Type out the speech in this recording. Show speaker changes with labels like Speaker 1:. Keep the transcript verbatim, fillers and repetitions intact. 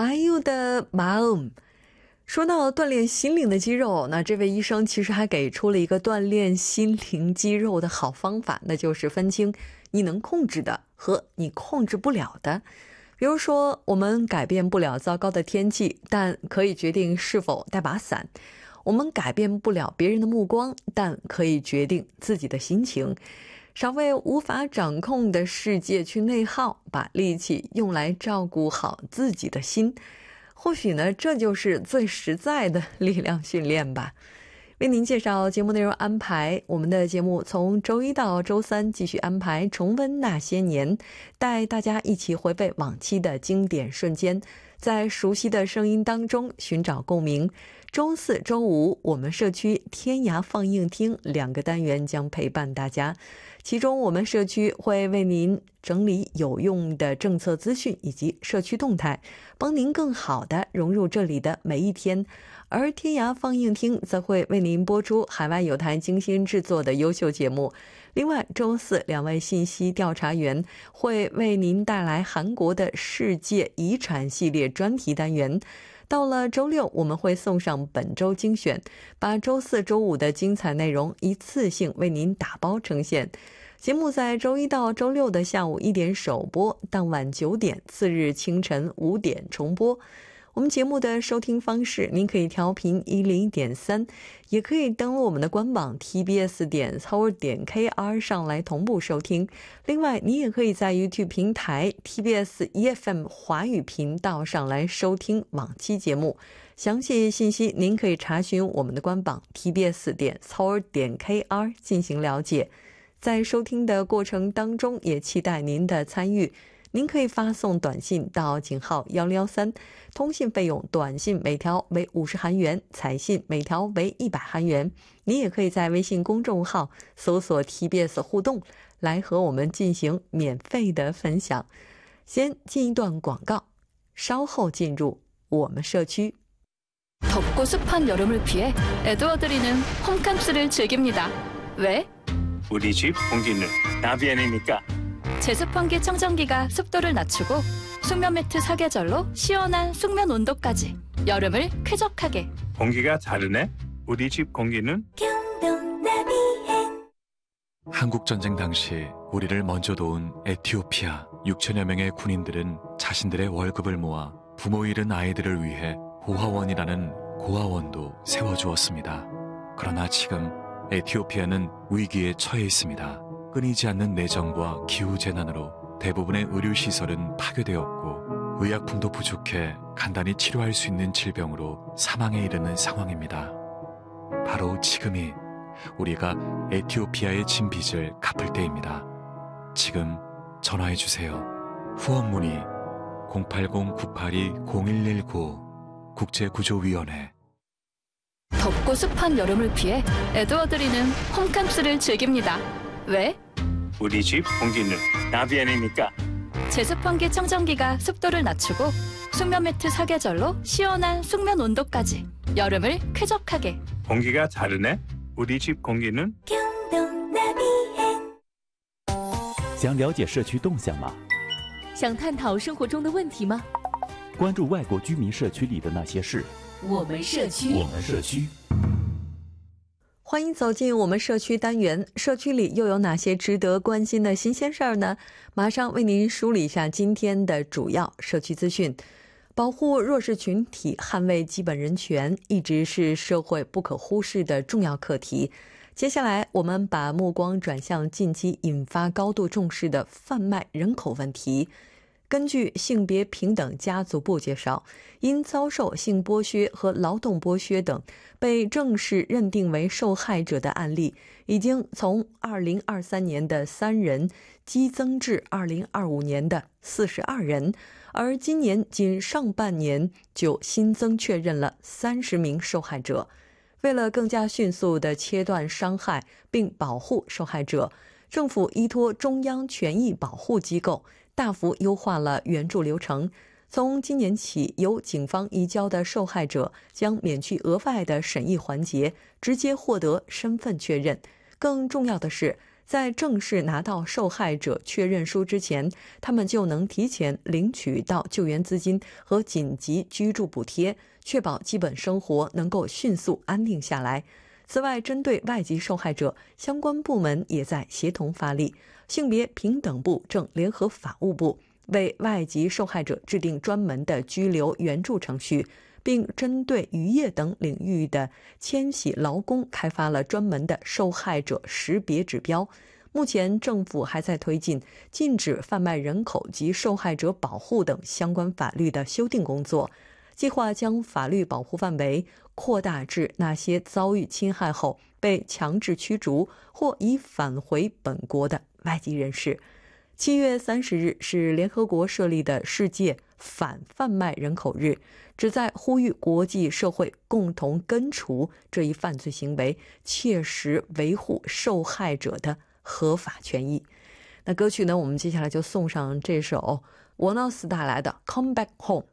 Speaker 1: 아이유的마음。 说到锻炼心灵的肌肉，那这位医生其实还给出了一个锻炼心灵肌肉的好方法，那就是分清你能控制的和你控制不了的。比如说，我们改变不了糟糕的天气，但可以决定是否带把伞；我们改变不了别人的目光，但可以决定自己的心情。少为无法掌控的世界去内耗，把力气用来照顾好自己的心。或许呢，这就是最实在的力量训练吧。为您介绍节目内容安排，我们的节目从周一到周三继续安排重温那些年，带大家一起回味往期的经典瞬间，在熟悉的声音当中寻找共鸣。周四周五，我们社区天涯放映厅两个单元将陪伴大家，其中我们社区会为您整理有用的政策资讯以及社区动态，帮您更好地融入这里的每一天。而天涯放映厅则会为您播出海外有台精心制作的优秀节目。另外，周四两位信息调查员会为您带来韩国的世界遗产系列专题单元。到了周六，我们会送上本周精选，把周四周五的精彩内容一次性为您打包呈现。节目在周一到周六的下午一点首播，当晚九点，次日清晨五点重播。我们节目的收听方式，您可以调频一零一点三，也可以登录我们的官网 t b s 点 s o u r 点 k r 上来同步收听。另外，你也可以在 YouTube 平台 T B S E F M 华语频道上来收听往期节目。详细信息您可以查询我们的官网 t b s 点 s o u r 点 k r 进行了解。在收听的过程当中，也期待您的参与。您可以发送短信到井号一零一三，通信费用短信每条为五十韩元，彩信每条为一百韩元。您也可以在微信公众号搜索 T B S 互动，来和我们进行免费的分享。先进一段广告，稍后进入我们社区。
Speaker 2: 덥고 습한 여름을 피해 에드워드리는 홈캠프를 즐깁니다. 왜?
Speaker 3: 우리 집 공기는 나비엔이니까.
Speaker 2: 제습환기 청정기가 습도를 낮추고 숙면 매트 사계절로 시원한 숙면 온도까지 여름을 쾌적하게.
Speaker 3: 공기가 다르네? 우리 집 공기는?
Speaker 4: 한국전쟁 당시 우리를 먼저 도운 에티오피아 육천여 명의 군인들은 자신들의 월급을 모아 부모 잃은 아이들을 위해 고아원이라는 고아원도 세워주었습니다. 그러나 지금 에티오피아는 위기에 처해 있습니다. 끊이지 않는 내정과 기후재난으로 대부분의 의료시설은 파괴되었고 의약품도 부족해 간단히 치료할 수 있는 질병으로 사망에 이르는 상황입니다. 바로 지금이 우리가 에티오피아에 진 빚을 갚을 때입니다. 지금 전화해주세요. 후원 문의 공팔공 구팔이 공일일구 국제구조위원회.
Speaker 2: 덥고 습한 여름을 피해 에드워드리는 홈캠프를 즐깁니다. 왜?
Speaker 3: 우리 집 공기는 나비엔이니까.
Speaker 2: 제습환기 청정기가 습도를 낮추고 숙면 매트 사계절로 시원한 숙면 온도까지 여름을 쾌적하게.
Speaker 3: 공기가 다르네? 우리 집 공기는?
Speaker 5: 想了解社区动向吗？
Speaker 6: 想探讨生活中的问题吗？
Speaker 5: 关注外国居民社区里的那些事。
Speaker 6: 我们社区，
Speaker 5: 我们社区。
Speaker 1: 欢迎走进我们社区单元，社区里又有哪些值得关心的新鲜事儿呢？马上为您梳理一下今天的主要社区资讯。保护弱势群体、捍卫基本人权，一直是社会不可忽视的重要课题。接下来，我们把目光转向近期引发高度重视的贩卖人口问题。根据性别平等家族部介绍，因遭受性剥削和劳动剥削等被正式认定为受害者的案例，已经从二零二三年的三人激增至二零二五年的四十二人，而今年仅上半年就新增确认了三十名受害者。为了更加迅速地切断伤害并保护受害者，政府依托中央权益保护机构，大幅优化了援助流程。从今年起，由警方移交的受害者将免去额外的审议环节，直接获得身份确认。更重要的是， 在正式拿到受害者确认书之前，他们就能提前领取到救援资金和紧急居住补贴，确保基本生活能够迅速安定下来。此外，针对外籍受害者，相关部门也在协同发力。性别平等部正联合法务部为外籍受害者制定专门的居留援助程序，并针对渔业等领域的迁徙劳工开发了专门的受害者识别指标。目前政府还在推进禁止贩卖人口及受害者保护等相关法律的修订工作，计划将法律保护范围扩大至那些遭遇侵害后被强制驱逐或已返回本国的外籍人士。七月三十日是联合国设立的世界反贩卖人口日，旨在呼吁国际社会共同根除这一犯罪行为，切实维护受害者的合法权益。那歌曲呢，我们接下来就送上这首沃纳斯带来的《Come Back Home》。